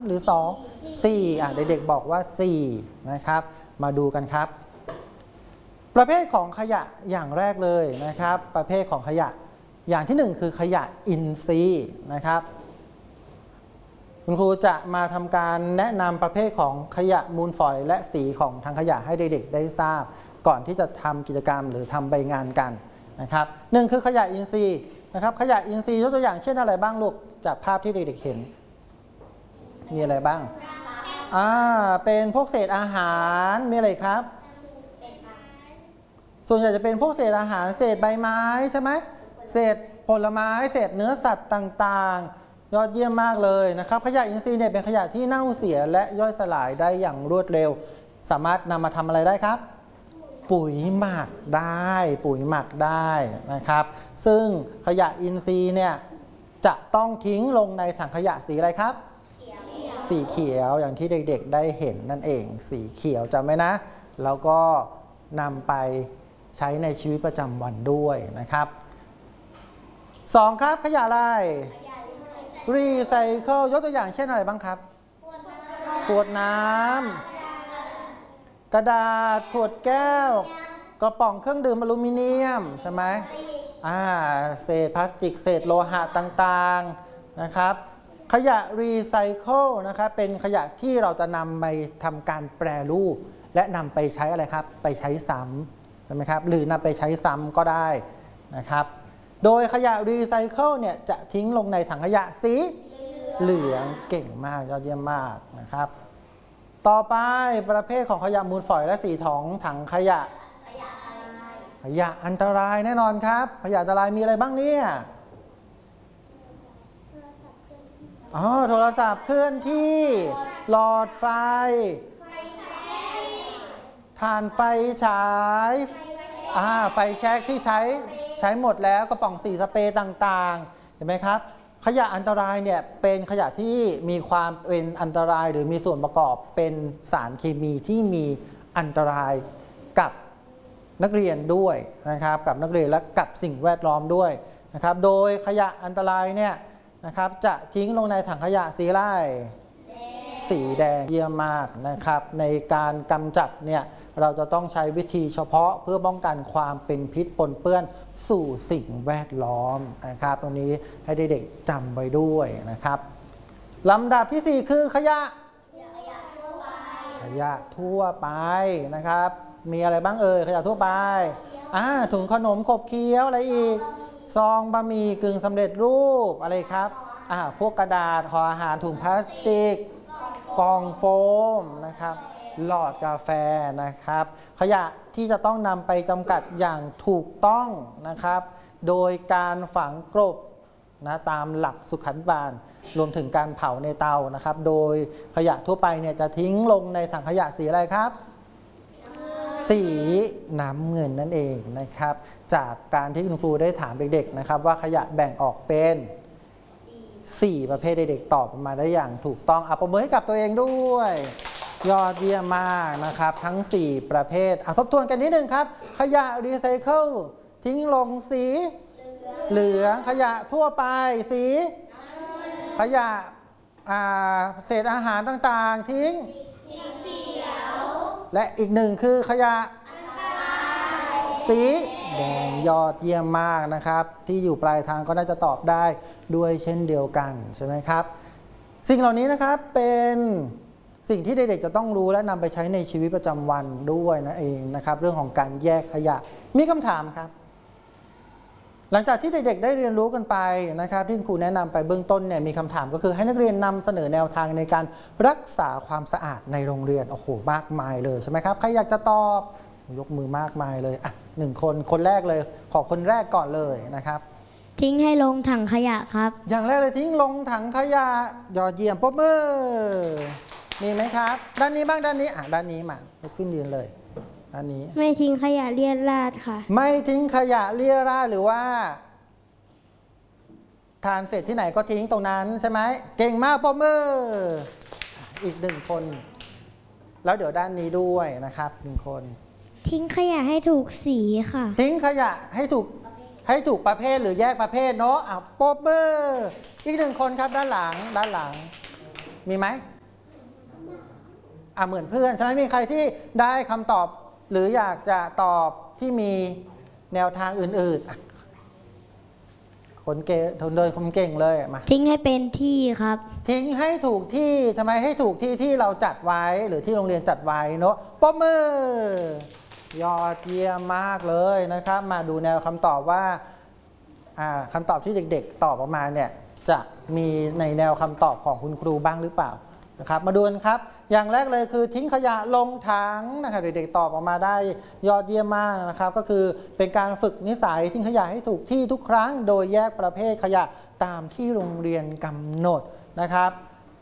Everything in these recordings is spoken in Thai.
หรือ2 4เด็กๆบอกว่า4นะครับมาดูกันครับประเภทของขยะอย่างแรกเลยนะครับประเภทของขยะอย่างที่1คือขยะอินทรีย์นะครับคุณครูจะมาทำการแนะนำประเภทของขยะมูลฝอยและสีของทางขยะให้เด็กๆได้ทราบก่อนที่จะทำกิจกรรมหรือทำใบงานกันนะครับ1คือขยะอินทรีย์นะครับขยะอินทรีย์ยกตัวอย่างเช่นอะไรบ้างลูกจากภาพที่เด็กๆเห็นมีอะไรบ้างเป็นพวกเศษอาหารมีอะไรครับส่วนใหญ่จะเป็นพวกเศษอาหารเศษใบไม้ใช่ไหมเศษผลไม้เศษเนื้อสัตว์ต่างๆยอดเยี่ยมมากเลยนะครับขยะอินทรีย์เนี่ยเป็นขยะที่เน่าเสียและย่อยสลายได้อย่างรวดเร็วสามารถนำมาทำอะไรได้ครับปุ๋ยหมักได้นะครับซึ่งขยะอินทรีย์เนี่ยจะต้องทิ้งลงในถังขยะสีอะไรครับสีเขียวอย่างที่เด็กๆได้เห็นนั่นเองสีเขียวจำไว้นะแล้วก็นำไปใช้ในชีวิตประจำวันด้วยนะครับ2ครับขยะอะไรรีไซเคิลยกตัวอย่างเช่นอะไรบ้างครับขวดน้ำกระดาษขวดแก้วกระป๋องเครื่องดื่มอลูมิเนียมใช่ไหมเศษพลาสติกเศษโลหะต่างๆนะครับขยะรีไซเคิลนะครับเป็นขยะที่เราจะนำไปทำการแปรรูปและนำไปใช้อะไรครับไปใช้ซ้ำใช่ไหมครับหรือนำไปใช้ซ้ำก็ได้นะครับโดยขยะรีไซเคิลเนี่ยจะทิ้งลงในถังขยะสีเหลืองเก่งมากยอดเยี่ยมมากนะครับต่อไปประเภทของขยะมูลฝอยและสีของถังขยะอันตรายแน่นอนครับขยะอันตรายมีอะไรบ้างเนี่ยโทรศัพท์เคลื่อนที่หลอดไฟถ่านไฟฉายไฟแช็กที่ใช้หมดแล้วกระป๋องสีสเปรย์ต่างๆเห็นไหมครับขยะอันตรายเนี่ยเป็นขยะที่มีความเป็นอันตรายหรือมีส่วนประกอบเป็นสารเคมีที่มีอันตรายกับนักเรียนด้วยนะครับกับนักเรียนและกับสิ่งแวดล้อมด้วยนะครับโดยขยะอันตรายเนี่ยนะครับจะทิ้งลงในถังขยะสีอะไรสีแดงเยี่ยมมากนะครับในการกำจัดเนี่ยเราจะต้องใช้วิธีเฉพาะเพื่อป้องกันความเป็นพิษปนเปื้อนสู่สิ่งแวดล้อมนะครับตรงนี้ให้เด็กๆจำไว้ด้วยนะครับลำดับที่4คือขยะทั่วไปนะครับมีอะไรบ้างขยะทั่วไปถุงขนมขบเคี้ยวอะไรอีกซองบะหมี่กึ่งสำเร็จรูปอะไรครับพวกกระดาษห่ออาหารถุงพลาสติกกล่องโฟมนะครับหลอดกาแฟนะครับขยะที่จะต้องนำไปจำกัดอย่างถูกต้องนะครับโดยการฝังกลบตามหลักสุขาภิบาลรวมถึงการเผาในเตานะครับโดยขยะทั่วไปเนี่ยจะทิ้งลงในถังขยะสีอะไรครับสีน้ำเงินนั่นเองนะครับจากการที่คุณครูได้ถามเด็กๆนะครับว่าขยะแบ่งออกเป็น4ประเภทเด็กๆตอบมาได้อย่างถูกต้องปรบมือให้กับตัวเองด้วยยอดเยี่ยมมากนะครับทั้ง4ประเภททบทวนกันนิดนึงครับขยะรีไซเคิลทิ้งลงสีเหลืองขยะทั่วไปสีขยะเศษอาหารต่างๆทิ้งสีเขียวและอีกหนึ่งคือขยะสีแดงยอดเยี่ยมมากนะครับที่อยู่ปลายทางก็น่าจะตอบได้ด้วยเช่นเดียวกันใช่ไหมครับสิ่งเหล่านี้นะครับเป็นสิ่งที่เด็กๆจะต้องรู้และนำไปใช้ในชีวิตประจำวันด้วยนั่นเองนะครับเรื่องของการแยกขยะมีคำถามครับหลังจากที่เด็กๆได้เรียนรู้กันไปนะครับที่ครูแนะนำไปเบื้องต้นเนี่ยมีคำถามก็คือให้นักเรียนนำเสนอแนวทางในการรักษาความสะอาดในโรงเรียนโอ้โหมากมายเลยใช่ไหมครับใครอยากจะตอบยกมือมากมายเลย1 คนแรกเลยขอคนแรกก่อนเลยนะครับทิ้งให้ลงถังขยะครับอย่างแรกเลยทิ้งลงถังขยะยอดเยี่ยมปรบมือมีไหมครับด้านนี้บ้างด้านนี้ด้านนี้มาขึ้นยืนเลยด้านนี้ไม่ทิ้งขยะเลี่ยราดค่ะไม่ทิ้งขยะเลี่ยราดหรือว่าทานเสร็จที่ไหนก็ทิ้งตรงนั้นใช่ไหมเก่งมากปรบมืออีก1 คนแล้วเดี๋ยวด้านนี้ด้วยนะครับ1 คนทิ้งขยะให้ถูกสีค่ะทิ้งขยะให้ถูกประเภทหรือแยกประเภทเนาะปรบมืออีก1 คนครับด้านหลังมีไหมเหมือนเพื่อนใช่ไหมมีใครที่ได้คำตอบหรืออยากจะตอบที่มีแนวทางอื่นๆคนเก่งโดยคนเก่งเลยมาทิ้งให้เป็นที่ครับทิ้งให้ถูกที่ทำไมให้ถูกที่ที่เราจัดไว้หรือที่โรงเรียนจัดไว้เนอะปรบมือยอดเยี่ยมมากเลยนะครับมาดูแนวคำตอบว่าคำตอบที่เด็กๆตอบออกมาเนี่ยจะมีในแนวคำตอบของคุณครูบ้างหรือเปล่านะครับมาดูกันครับอย่างแรกเลยคือทิ้งขยะลงถังนะครับเด็กๆตอบออกมาได้ยอดเยี่ยมมากนะครับก็คือเป็นการฝึกนิสัยทิ้งขยะให้ถูกที่ทุกครั้งโดยแยกประเภทขยะตามที่โรงเรียนกำหนดนะครับ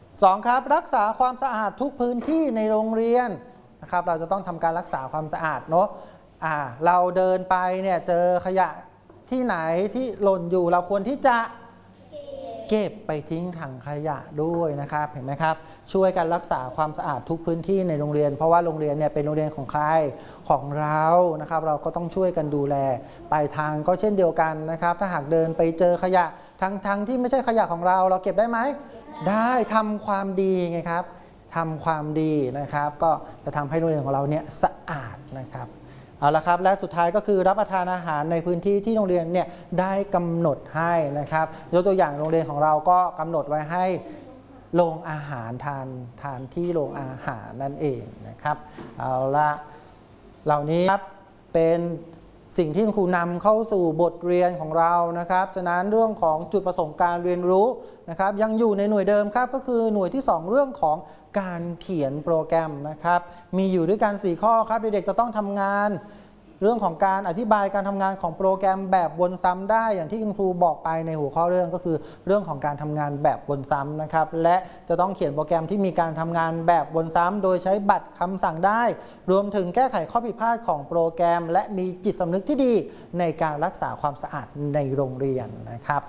2ครับรักษาความสะอาดทุกพื้นที่ในโรงเรียนนะครับเราจะต้องทำการรักษาความสะอาดเนาะเราเดินไปเนี่ยเจอขยะที่ไหนที่หล่นอยู่เราควรที่จะเก็บไปทิ้งถังขยะด้วยนะครับเห็นไหมครับช่วยกันรักษาความสะอาดทุกพื้นที่ในโรงเรียนเพราะว่าโรงเรียนเนี่ยเป็นโรงเรียนของใครของเรานะครับเราก็ต้องช่วยกันดูแลปลายทางก็เช่นเดียวกันนะครับถ้าหากเดินไปเจอขยะทั้งที่ไม่ใช่ขยะของเราเก็บได้ไหมได้ทำความดีไงครับทำความดีนะครับก็จะทำให้โรงเรียนของเราเนี่ยสะอาดนะครับเอาละครับและสุดท้ายก็คือรับประทานอาหารในพื้นที่ที่โรงเรียนเนี่ยได้กำหนดให้นะครับยกตัวอย่างโรงเรียนของเราก็กำหนดไว้ให้โรงอาหารทานที่โรงอาหารนั่นเองนะครับเอาละเหล่านี้ครับเป็นสิ่งที่ครูนำเข้าสู่บทเรียนของเรานะครับฉะนั้นเรื่องของจุดประสงค์การเรียนรู้นะครับยังอยู่ในหน่วยเดิมครับก็คือหน่วยที่2เรื่องของการเขียนโปรแกรมนะครับมีอยู่ด้วยกัน4ข้อครับเด็กๆจะต้องทำงานเรื่องของการอธิบายการทำงานของโปรแกรมแบบวนซ้ำได้อย่างที่คุณครูบอกไปในหัวข้อเรื่องก็คือเรื่องของการทำงานแบบวนซ้ำนะครับและจะต้องเขียนโปรแกรมที่มีการทำงานแบบวนซ้ำโดยใช้บัตรคำสั่งได้รวมถึงแก้ไขข้อผิดพลาดของโปรแกรมและมีจิตสำนึกที่ดีในการรักษาความสะอาดในโรงเรียนนะครับ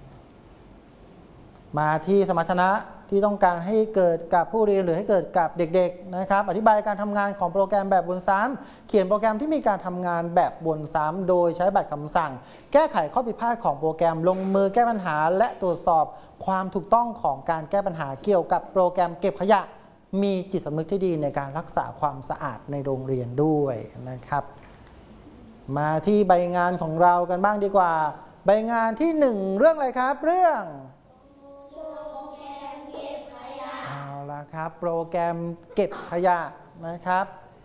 มาที่สมรรถนะที่ต้องการให้เกิดกับผู้เรียนหรือให้เกิดกับเด็กๆนะครับอธิบายการทำงานของโปรแกรมแบบวนซ้ำเขียนโปรแกรมที่มีการทำงานแบบวนซ้ำโดยใช้บัตรคำสั่งแก้ไขข้อผิดพลาดของโปรแกรมลงมือแก้ปัญหาและตรวจสอบความถูกต้องของการแก้ปัญหาเกี่ยวกับโปรแกรมเก็บขยะมีจิตสำนึกที่ดีในการรักษาความสะอาดในโรงเรียนด้วยนะครับมาที่ใบงานของเรากันบ้างดีกว่าใบงานที่1เรื่องอะไรครับเรื่องครับโปรแกรมเก็บขยะนะครับ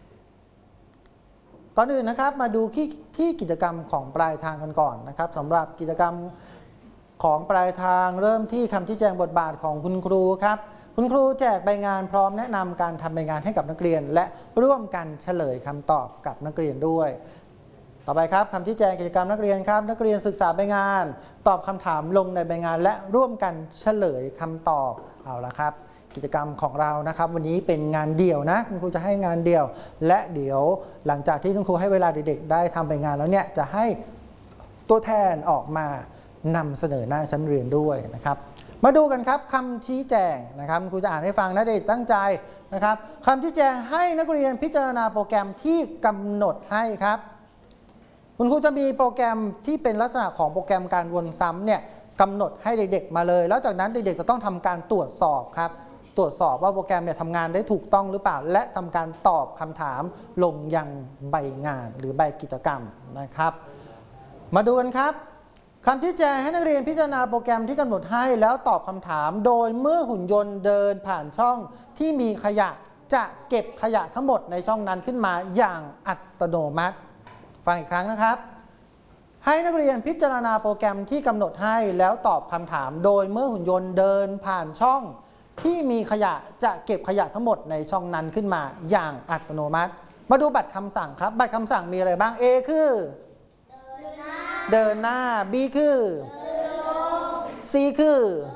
ก่อนอื่นนะครับมาดูที่กิจกรรมของปลายทางกันก่อนนะครับสำหรับกิจกรรมของปลายทางเริ่มที่คำชี้แจงบทบาทของคุณครูครับคุณครูแจกใบงานพร้อมแนะนำการทำใบงานให้กับนักเรียนและร่วมกันเฉลยคำตอบกับนักเรียนด้วยต่อไปครับคำชี้แจงกิจกรรมนักเรียนครับนักเรียนศึกษาใบงานตอบคำถามลงในใบงานและร่วมกันเฉลยคำตอบเอาละครับกิจกรรมของเรานะครับวันนี้เป็นงานเดี่ยวนะคุณครูจะให้งานเดี่ยวและเดี๋ยวหลังจากที่คุณครูให้เวลาเด็กๆได้ทำไปงานแล้วเนี่ยจะให้ตัวแทนออกมานำเสนอหน้าชั้นเรียนด้วยนะครับมาดูกันครับคำชี้แจงนะครับคุณครูจะอ่านให้ฟังนะเด็กตั้งใจนะครับคำชี้แจงให้นักเรียนพิจารณาโปรแกรมที่กำหนดให้ครับคุณครูจะมีโปรแกรมที่เป็นลักษณะของโปรแกรมการวนซ้ำเนี่ยกำหนดให้เด็กๆมาเลยแล้วจากนั้นเด็กๆจะต้องทำการตรวจสอบครับตรวจสอบว่าโปรแกรมเนี่ยทำงานได้ถูกต้องหรือเปล่าและทำการตอบคำถามลงยังใบงานหรือใบกิจกรรมนะครับมาดูกันครับคำชี้แจงให้นักเรียนพิจารณาโปรแกรมที่กำหนดให้แล้วตอบคำถามโดยเมื่อหุ่นยนต์เดินผ่านช่องที่มีขยะจะเก็บขยะทั้งหมดในช่องนั้นขึ้นมาอย่างอัตโนมัติฟังอีกครั้งนะครับให้นักเรียนพิจารณาโปรแกรมที่กำหนดให้แล้วตอบคำถามโดยเมื่อหุ่นยนต์เดินผ่านช่องที่มีขยะจะเก็บขยะทั้งหมดในช่องนั้นขึ้นมาอย่างอัตโนมัติมาดูบัตรคำสั่งครับบัตรคำสั่งมีอะไรบ้าง A คือเดินหน้า B คือ C คือ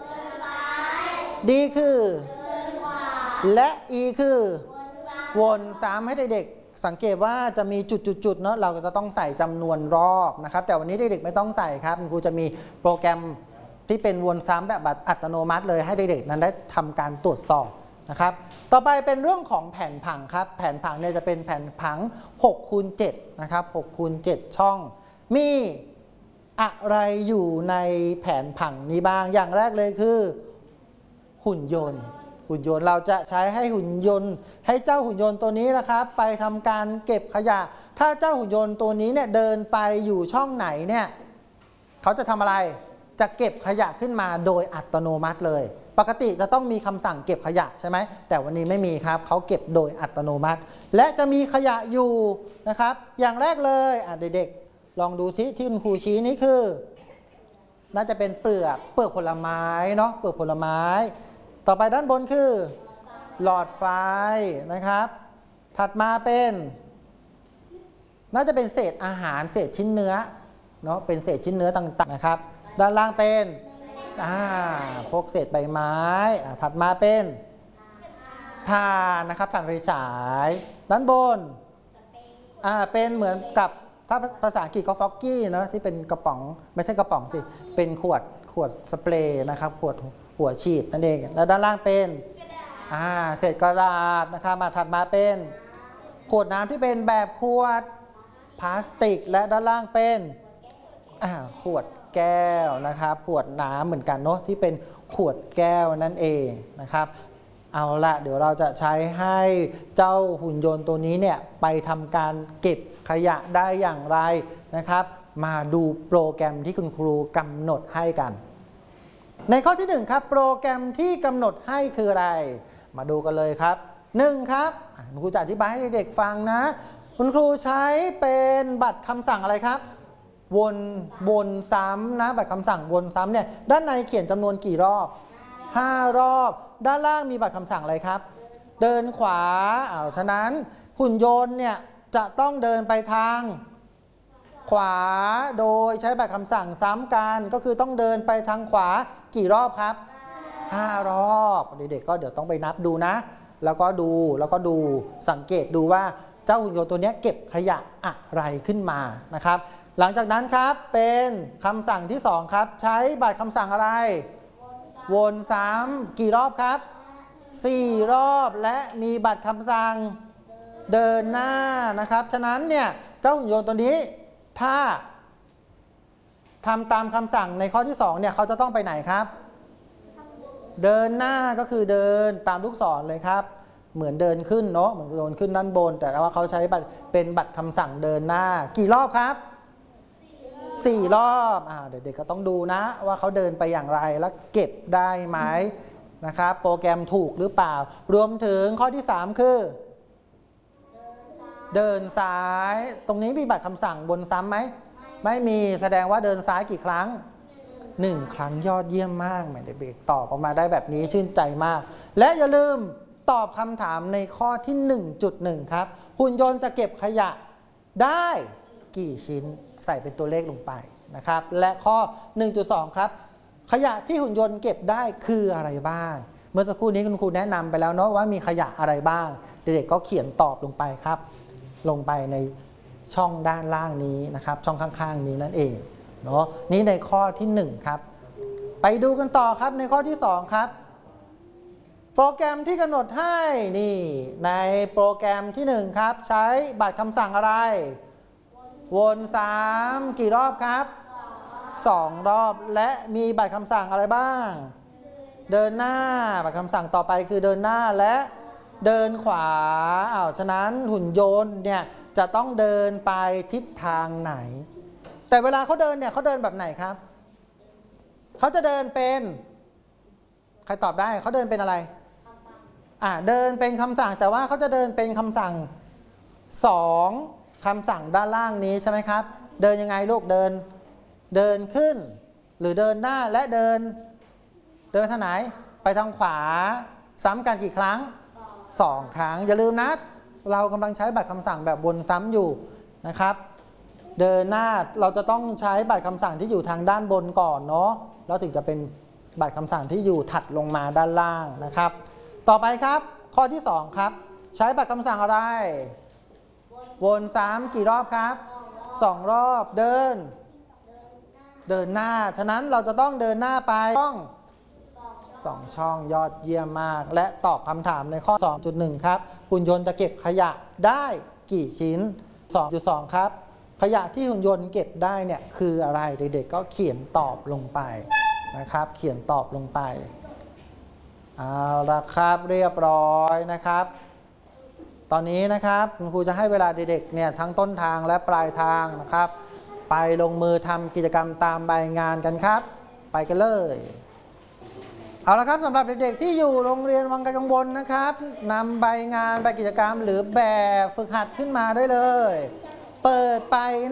D คือและ E คือวนซ้ำให้เด็กๆสังเกตว่าจะมีจุดๆเนาะเราจะต้องใส่จำนวนรอบนะครับแต่วันนี้เด็กๆไม่ต้องใส่ครับครูจะมีโปรแกรมที่เป็นวนซ้ำแบบอัตโนมัติเลยให้เด็กๆนั้นได้ทำการตรวจสอบนะครับต่อไปเป็นเรื่องของแผนผังครับแผนผังเนี่ยจะเป็นแผนผัง6 คูณ 7นะครับ6 คูณ 7 ช่องมีอะไรอยู่ในแผนผังนี้บ้างอย่างแรกเลยคือหุ่นยนต์หุ่นยนต์เราจะใช้ให้หุ่นยนต์ให้เจ้าหุ่นยนต์ตัวนี้นะครับไปทำการเก็บขยะถ้าเจ้าหุ่นยนต์ตัวนี้เนี่ยเดินไปอยู่ช่องไหนเนี่ยเขาจะทำอะไรจะเก็บขยะขึ้นมาโดยอัตโนมัติเลยปกติจะต้องมีคำสั่งเก็บขยะใช่ไหมแต่วันนี้ไม่มีครับเขาเก็บโดยอัตโนมัติและจะมีขยะอยู่นะครับอย่างแรกเลยเด็กๆลองดูซิที่คุณครูชี้นี้คือน่าจะเป็นเปลือกผลไม้เนาะเปลือกผลไม้ต่อไปด้านบนคือหลอดไฟนะครับถัดมาเป็นน่าจะเป็นเศษอาหารเศษชิ้นเนื้อเนาะเป็นเศษชิ้นเนื้อต่างๆนะครับด้านล่างเป็นพวกเศษใบไม้ถัดมาเป็นถ่านนะครับถ่านไฟฉายด้านบนเป็นเหมือนกับถ้าภาษาอังกฤษก็ฟอกกี้เนาะที่เป็นกระป๋องไม่ใช่กระป๋องสิเป็นขวดสเปรย์นะครับขวดหัวฉีดนั่นเองแล้วด้านล่างเป็นเศษกระดาษนะครับมาถัดมาเป็นขวดน้ำที่เป็นแบบขวดพลาสติกและด้านล่างเป็นขวดแก้วนะครับขวดน้ำเหมือนกันเนาะที่เป็นขวดแก้วนั่นเองนะครับเอาละเดี๋ยวเราจะใช้ให้เจ้าหุ่นยนต์ตัวนี้เนี่ยไปทำการเก็บขยะได้อย่างไรนะครับมาดูโปรแกรมที่คุณครูกำหนดให้กันในข้อที่1ครับโปรแกรมที่กำหนดให้คืออะไรมาดูกันเลยครับ1ครับคุณครูจะอธิบายให้เด็กๆฟังนะคุณครูใช้เป็นบัตรคำสั่งอะไรครับวนซ้ำนะบัตรคำสั่งวนซ้ำเนี่ยด้านในเขียนจำนวนกี่รอบ5 รอบด้านล่างมีบัตรคำสั่งอะไรครับเดินขวาฉะนั้นหุ่นยนต์เนี่ยจะต้องเดินไปทางขวาโดยใช้บัตรคำสั่งซ้ำกันก็คือต้องเดินไปทางขวากี่รอบครับ5 รอบเด็กๆก็เดี๋ยวต้องไปนับดูนะแล้วก็ดูสังเกตดูว่าเจ้าหุ่นยนต์ตัวนี้เก็บขยะอะไรขึ้นมานะครับหลังจากนั้นครับเป็นคำสั่งที่2ครับใช้บัตรคำสั่งอะไรวนซ้ำกี่รอบครับ4 รอบและมีบัตรคำสั่งเดินหน้านะครับฉะนั้นเนี่ยเจ้าหุ่นยนต์ตัวนี้ถ้าทำตามคำสั่งในข้อที่2เนี่ยเขาจะต้องไปไหนครับเดินหน้าก็คือเดินตามลูกศรเลยครับเหมือนเดินขึ้นเนาะเหมือนเดินขึ้นด้านบนแต่ว่าเขาใช้เป็นบัตรคำสั่งเดินหน้ากี่รอบครับ4 รอบเด็กๆก็ต้องดูนะว่าเขาเดินไปอย่างไรและเก็บได้ไหมนะครับโปรแกรมถูกหรือเปล่ารวมถึงข้อที่3คือเดินซ้ายตรงนี้มีบัตรคำสั่งบนซ้ำไหมไม่มีแสดงว่าเดินซ้ายกี่ครั้ง1 ครั้งยอดเยี่ยมมากเด็กๆตอบออกมาได้แบบนี้ชื่นใจมากและอย่าลืมตอบคำถามในข้อที่ 1.1 ครับหุ่นยนต์จะเก็บขยะได้กี่ชิ้นใส่เป็นตัวเลขลงไปนะครับและข้อ 1.2 ครับขยะที่หุ่นยนต์เก็บได้คืออะไรบ้างเมื่อสักครู่นี้คุณครูแนะนำไปแล้วเนาะว่ามีขยะอะไรบ้างเด็กๆก็เขียนตอบลงไปครับลงไปในช่องด้านล่างนี้นะครับช่องข้างๆนี้นั่นเองเนาะนี้ในข้อที่1ครับไปดูกันต่อครับในข้อที่2ครับโปรแกรมที่กำหนดให้นี่ในโปรแกรมที่1ครับใช้บัตรคำสั่งอะไรวน3กี่รอบครับ2 รอบและมีบัตรคำสั่งอะไรบ้างเดินหน้าบัตรคำสั่งต่อไปคือเดินหน้าและเดินขวาฉะนั้นหุ่นยนต์เนี่ยจะต้องเดินไปทิศทางไหนแต่เวลาเขาเดินเนี่ยเขาเดินแบบไหนครับเขาจะเดินเป็นใครตอบได้เขาเดินเป็นอะไรเดินเป็นคำสั่งแต่ว่าเขาจะเดินเป็นคำสั่ง2คำสั่งด้านล่างนี้ใช่ไหมครับเดินยังไงลูกเดินขึ้นหรือเดินหน้าและเดินทางไหนไปทางขวาซ้ำกันกี่ครั้ง2 ครั้งอย่าลืมนะเรากำลังใช้บัตรคำสั่งแบบวนซ้ำอยู่นะครับเดินหน้าเราจะต้องใช้บัตรคำสั่งที่อยู่ทางด้านบนก่อนเนาะแล้วถึงจะเป็นบัตรคำสั่งที่อยู่ถัดลงมาด้านล่างนะครับต่อไปครับข้อที่2ครับใช้บัตรคำสั่งอะไรวนซ้ำกี่รอบครับ2 รอบเดินหน้าฉะนั้นเราจะต้องเดินหน้าไปช่อง2 ช่องยอดเยี่ยมมากและตอบคำถามในข้อ 2.1 ครับหุ่นยนต์จะเก็บขยะได้กี่ชิ้น 2.2 ครับขยะที่หุ่นยนต์เก็บได้เนี่ยคืออะไรเด็กๆก็เขียนตอบลงไปนะครับเขียนตอบลงไปเอาละครับเรียบร้อยนะครับ ตอนนี้นะครับคุณครูจะให้เวลาเด็กๆเนี่ยทั้งต้นทางและปลายทางนะครับ ไปลงมือทำกิจกรรมตามใบงานกันครับ ไปกันเลยเอาละครับสำหรับเด็กๆที่อยู่โรงเรียนวังไกลกังวลนะครับนำใบงานใบกิจกรรมหรือแบบฝึกหัดขึ้นมาได้เลย เปิดไป